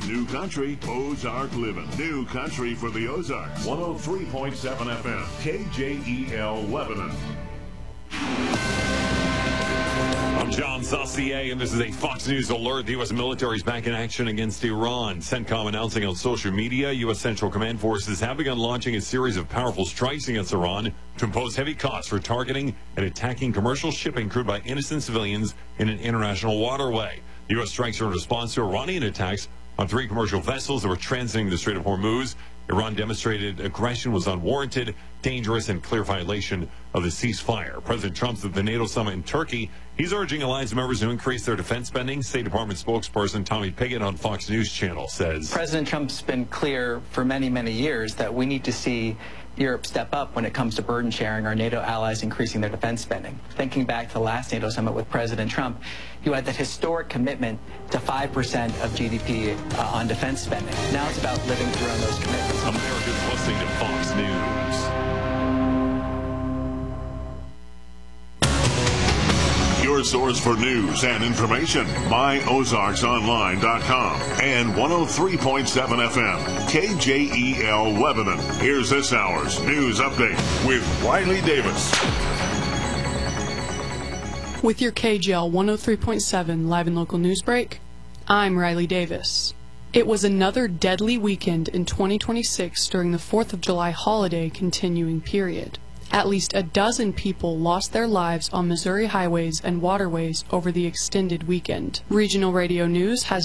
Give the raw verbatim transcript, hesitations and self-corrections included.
New Country, Ozark Living. New Country for the Ozarks. one oh three point seven F M, K J E L Lebanon. I'm John Saucier, and this is a Fox News alert. The U S military is back in action against Iran. CENTCOM announcing on social media, U S Central Command forces have begun launching a series of powerful strikes against Iran to impose heavy costs for targeting and attacking commercial shipping crewed by innocent civilians in an international waterway. The U S strikes are in response to Iranian attacks on three commercial vessels that were transiting the Strait of Hormuz. Iran demonstrated aggression was unwarranted, dangerous, and clear violation of the ceasefire. President Trump's at the NATO summit in Turkey. He's urging alliance members to increase their defense spending. State Department spokesperson Tommy Pigott on Fox News Channel says, President Trump's been clear for many, many years that we need to see Europe step up when it comes to burden sharing our NATO allies increasing their defense spending. Thinking back to the last NATO summit with President Trump, you had that historic commitment to five percent of G D P uh, on defense spending. Now it's about living through on those commitments. Americans listening to Fox News. Your source for news and information, my ozarks online dot com and one oh three point seven F M, K J E L Lebanon. Here's this hour's news update with Riley Davis. With your K J L one oh three point seven live and local news break, I'm Riley Davis. It was another deadly weekend in twenty twenty-six during the fourth of July holiday continuing period. At least a dozen people lost their lives on Missouri highways and waterways over the extended weekend. Regional Radio News has